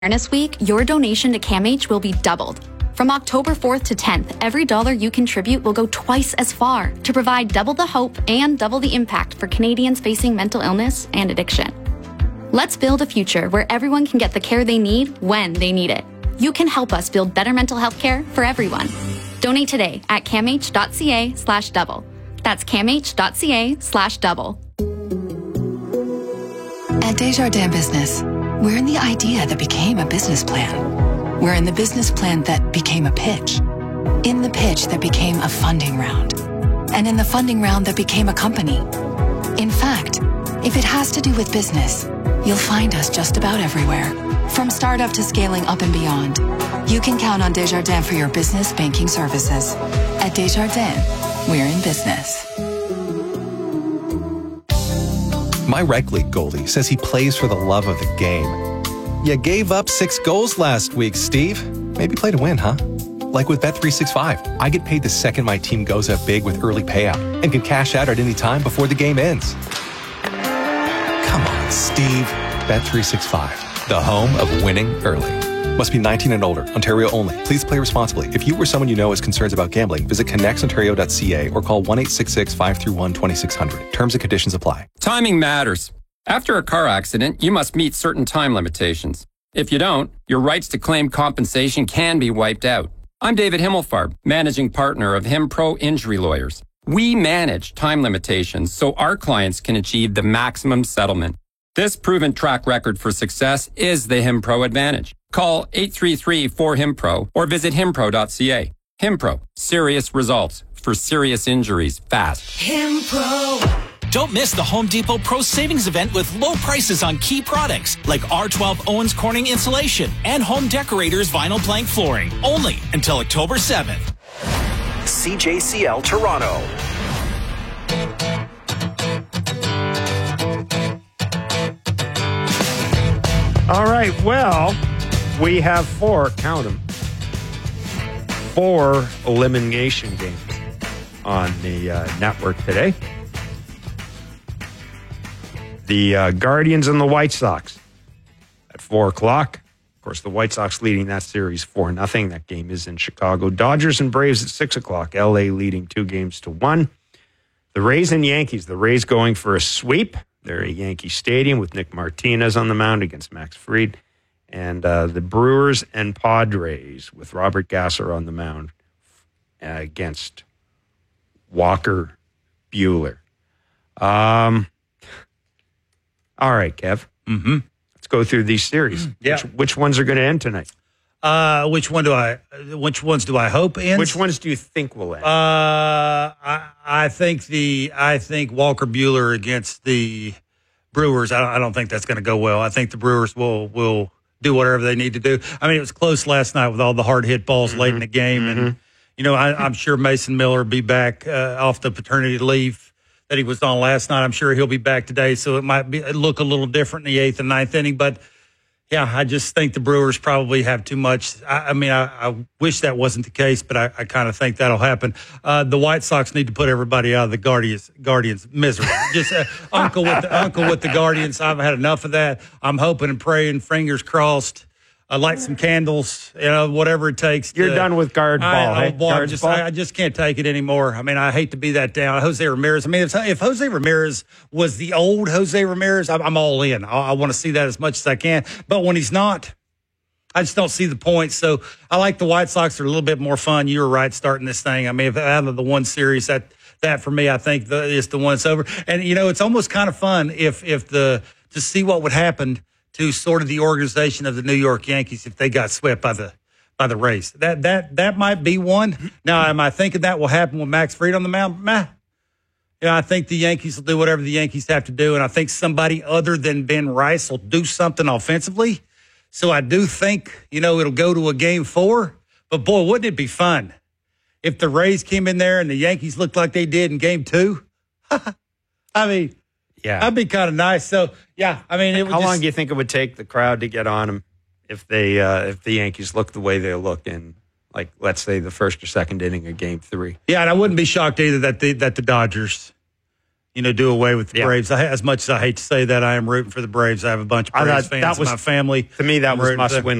Awareness Week, your donation to CAMH will be doubled. From October 4th to 10th, every dollar you contribute will go twice as far to provide double the hope and double the impact for Canadians facing mental illness and addiction. Let's build a future where everyone can get the care they need when they need it. You can help us build better mental health care for everyone. Donate today at camh.ca/double. That's camh.ca/double. At Desjardins Business, we're in the idea that became a business plan. We're in the business plan that became a pitch. In the pitch that became a funding round. And in the funding round that became a company. In fact, if it has to do with business, you'll find us just about everywhere. From startup to scaling up and beyond, you can count on Desjardins for your business banking services. At Desjardins, we're in business. My rec league goalie says he plays for the love of the game. You gave up 6 goals last week, Steve. Maybe play to win, huh? Like with Bet365, I get paid the second my team goes up big with early payout and can cash out at any time before the game ends. Come on, Steve. Bet365, the home of winning early. Must be 19 and older. Ontario only. Please play responsibly. If you or someone you know has concerns about gambling, visit connectsontario.ca or call 1-866-531-2600. Terms and conditions apply. Timing matters. After a car accident, you must meet certain time limitations. If you don't, your rights to claim compensation can be wiped out. I'm David Himmelfarb, managing partner of HimPro Injury Lawyers. We manage time limitations so our clients can achieve the maximum settlement. This proven track record for success is the HimPro advantage. Call 833-4HIMPRO or visit himpro.ca. HimPro, serious results for serious injuries fast. HimPro. Don't miss the Home Depot Pro Savings Event with low prices on key products like R12 Owens Corning insulation and Home Decorators vinyl plank flooring. Only until October 7th. CJCL Toronto. All right, well, we have 4, count them, 4 elimination games on the network today. The Guardians and the White Sox at 4 o'clock. Of course, the White Sox leading that series 4-0. That game is in Chicago. Dodgers and Braves at 6 o'clock. LA leading 2-1. The Rays and Yankees. The Rays going for a sweep. They're at Yankee Stadium with Nick Martinez on the mound against Max Fried. And the Brewers and Padres with Robert Gasser on the mound against Walker Buehler. All right, Kev. Mm-hmm. Let's go through these series. Yeah. Which ones are going to end tonight? Which ones do I hope ends? Which ones do you think will end? I think Walker Buehler against the Brewers. I don't think that's going to go well. I think the Brewers will do whatever they need to do. I mean, it was close last night with all the hard hit balls late in the game, and I'm sure Mason Miller will be back off the paternity leave that he was on last night. I'm sure he'll be back today, so it might look a little different in the 8th and 9th inning. But yeah, I just think the Brewers probably have too much. I wish that wasn't the case, but I kind of think that'll happen. The White Sox need to put everybody out of the Guardians' misery. Just uncle with the Guardians. I've had enough of that. I'm hoping and praying, fingers crossed. Light some candles, whatever it takes. You're done with guard ball. I just can't take it anymore. I mean, I hate to be that down. Jose Ramirez. I mean, if Jose Ramirez was the old Jose Ramirez, I'm all in. I want to see that as much as I can. But when he's not, I just don't see the point. So I like the White Sox. They're a little bit more fun. You were right starting this thing. I mean, if out of the one series, that for me, I think is the one that's over. And, it's almost kind of fun to see what would happen to sort of the organization of the New York Yankees if they got swept by the Rays. That might be one. Now, am I thinking that will happen with Max Fried on the mound? I think the Yankees will do whatever the Yankees have to do, and I think somebody other than Ben Rice will do something offensively. So I do think, it'll go to a Game 4. But, boy, wouldn't it be fun if the Rays came in there and the Yankees looked like they did in Game 2? I mean, yeah, that'd be kind of nice. So, yeah, I mean, how long do you think it would take the crowd to get on them if the Yankees look the way they look in, like, let's say the first or second inning of Game 3? Yeah, and I wouldn't be shocked either that the Dodgers do away with the Braves. As much as I hate to say that, I am rooting for the Braves. I have a bunch of Braves fans in my family. To me, that was must-win